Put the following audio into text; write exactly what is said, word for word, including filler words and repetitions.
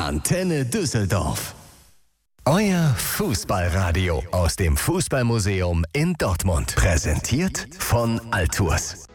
Antenne Düsseldorf. Euer Fußballradio aus dem Fußballmuseum in Dortmund. Präsentiert von Altours.